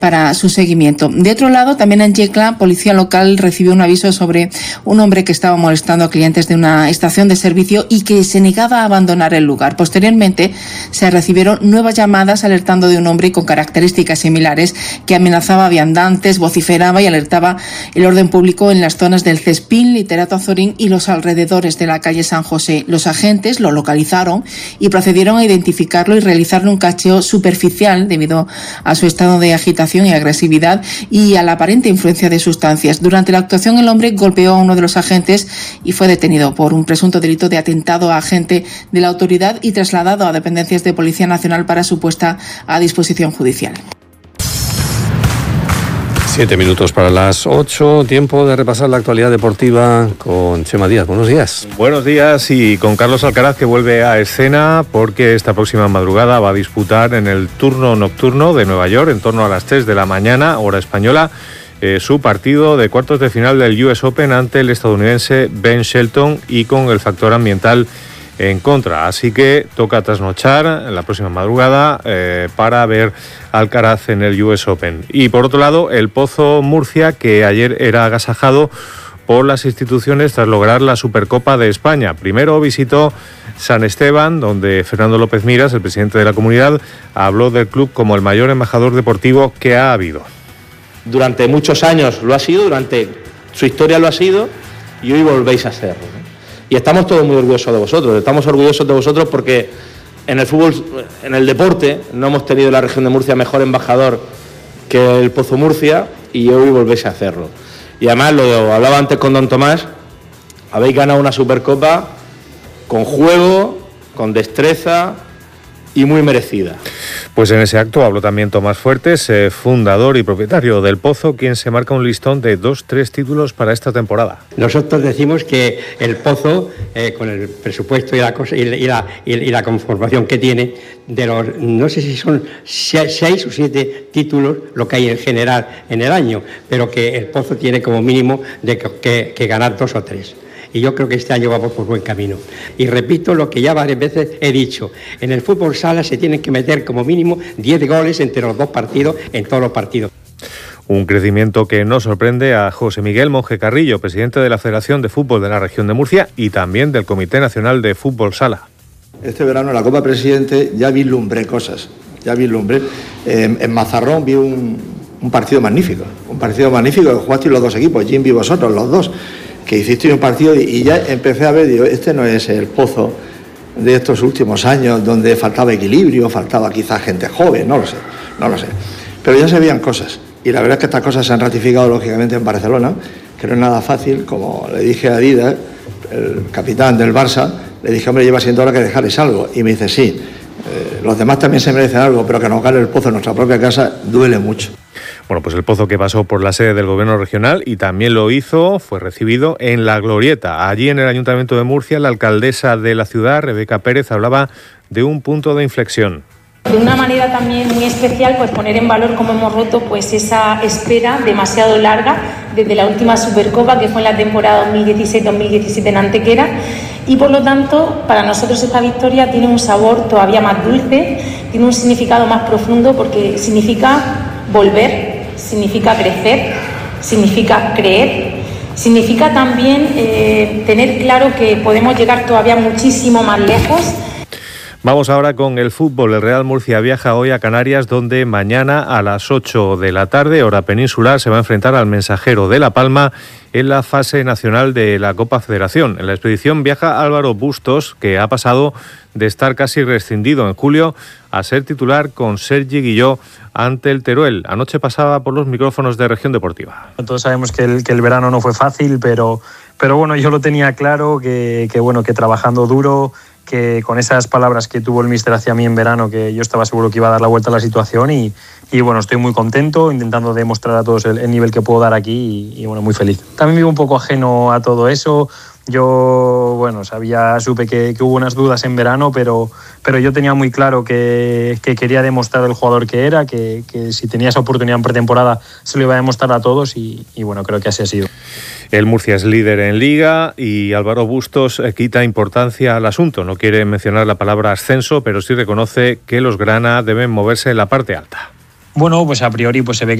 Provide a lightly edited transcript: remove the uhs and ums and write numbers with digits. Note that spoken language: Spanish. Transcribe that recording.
para su seguimiento. De otro lado, también en Yecla, policía local recibió un aviso sobre un hombre que estaba molestando a clientes de una estación de servicio y que se negaba a abandonar el lugar. Posteriormente, se recibieron nuevas llamadas alertando de un hombre con características similares que amenazaba a viandantes, vociferaba y alertaba el orden público en las zonas del Cespín, Literato Azorín y los alrededores de la calle San José. Los agentes lo localizaron y procedieron a identificarlo y realizarle un cacheo superficial debido a su estado de agitación y agresividad y a la aparente influencia de sustancias. Durante la actuación, el hombre golpeó a uno de los agentes y fue detenido por un presunto delito de atentado a agente de la autoridad y trasladado a dependencias de Policía Nacional para su puesta a disposición judicial. 7 minutos para las 8, tiempo de repasar la actualidad deportiva con Chema Díaz. Buenos días. Buenos días, y con Carlos Alcaraz, que vuelve a escena porque esta próxima madrugada va a disputar en el turno nocturno de Nueva York, en torno a las 3 de la mañana, hora española, su partido de cuartos de final del US Open ante el estadounidense Ben Shelton, y con el factor ambiental en contra. Así que toca trasnochar en la próxima madrugada para ver Alcaraz en el US Open. Y por otro lado, el Pozo Murcia, que ayer era agasajado por las instituciones tras lograr la Supercopa de España. Primero visitó San Esteban, donde Fernando López Miras, el presidente de la comunidad, habló del club como el mayor embajador deportivo que ha habido. Durante muchos años lo ha sido, durante su historia lo ha sido, y hoy volvéis a hacerlo, ¿no? Y estamos todos muy orgullosos de vosotros. Estamos orgullosos de vosotros porque en el fútbol, en el deporte, no hemos tenido en la región de Murcia mejor embajador que el Pozo Murcia, y hoy volvéis a hacerlo. Y además, lo hablaba antes con don Tomás, habéis ganado una Supercopa con juego, con destreza y muy merecida. Pues en ese acto habló también Tomás Fuertes, fundador y propietario del Pozo, quien se marca un listón de 2-3 títulos para esta temporada. Nosotros decimos que el Pozo, con el presupuesto y la conformación que tiene, de los, no sé si son 6 o 7 títulos lo que hay en general en el año, pero que el Pozo tiene como mínimo que ganar 2 o 3. Y yo creo que este año vamos por buen camino. Y repito lo que ya varias veces he dicho, en el fútbol sala se tienen que meter como mínimo 10 goles entre los 2 partidos, en todos los partidos. Un crecimiento que no sorprende a José Miguel Monje Carrillo, presidente de la Federación de Fútbol de la Región de Murcia y también del Comité Nacional de Fútbol Sala. Este verano en la Copa Presidente ya vislumbré cosas, En Mazarrón vi un partido magnífico, que jugasteis los dos equipos, Jim y vosotros, los dos, que hicisteis un partido, y ya empecé a ver, digo, este no es el Pozo de estos últimos años donde faltaba equilibrio, faltaba quizás gente joven, no lo sé. Pero ya se veían cosas, y la verdad es que estas cosas se han ratificado lógicamente en Barcelona, que no es nada fácil. Como le dije a Díaz, el capitán del Barça, le dije, hombre, lleva siendo hora que dejaréis algo, y me dice, sí, los demás también se merecen algo, pero que nos gane el Pozo en nuestra propia casa duele mucho. Bueno, pues el Pozo, que pasó por la sede del Gobierno regional y también lo hizo, fue recibido en La Glorieta. Allí en el Ayuntamiento de Murcia, la alcaldesa de la ciudad, Rebeca Pérez, hablaba de un punto de inflexión. De una manera también muy especial, pues poner en valor cómo hemos roto pues esa espera demasiado larga desde la última Supercopa, que fue en la temporada 2016-2017 en Antequera, y por lo tanto para nosotros esta victoria tiene un sabor todavía más dulce, tiene un significado más profundo, porque significa volver, significa crecer, significa creer, significa también tener claro que podemos llegar todavía muchísimo más lejos. Vamos ahora con el fútbol. El Real Murcia viaja hoy a Canarias, donde mañana a las 8 de la tarde, hora peninsular, se va a enfrentar al Mensajero de La Palma en la fase nacional de la Copa Federación. En la expedición viaja Álvaro Bustos, que ha pasado de estar casi rescindido en julio a ser titular con Sergi Guilló ante el Teruel. Anoche pasaba por los micrófonos de Región Deportiva. Todos sabemos que el verano no fue fácil, pero bueno, yo lo tenía claro, que trabajando duro, que con esas palabras que tuvo el míster hacia mí en verano, que yo estaba seguro que iba a dar la vuelta a la situación, y bueno, estoy muy contento, intentando demostrar a todos el nivel que puedo dar aquí, y bueno, muy feliz. También vivo un poco ajeno a todo eso. Yo, bueno, supe que hubo unas dudas en verano, pero yo tenía muy claro que quería demostrar el jugador que era, que si tenía esa oportunidad en pretemporada se lo iba a demostrar a todos, y bueno, creo que así ha sido. El Murcia es líder en Liga y Álvaro Bustos quita importancia al asunto. No quiere mencionar la palabra ascenso, pero sí reconoce que los grana deben moverse en la parte alta. Bueno, pues a priori pues se ve que